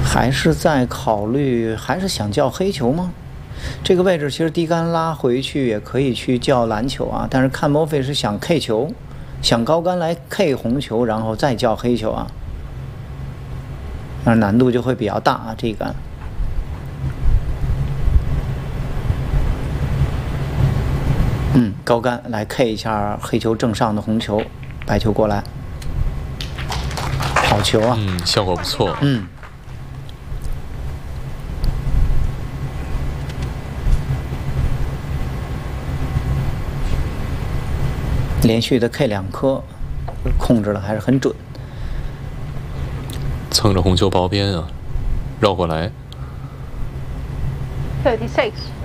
还是在考虑，还是想叫黑球吗？这个位置其实低杆拉回去也可以去叫蓝球啊，但是看莫菲是想 K 球，想高杆来 K 红球，然后再叫黑球啊，那难度就会比较大啊，这一杆。高杆来 K 一下黑球正上的红球，白球过来，好球啊！ 效果不错。 连续的 K 2颗，控制的还是很准。 蹭着红球薄边啊，绕过来。 36.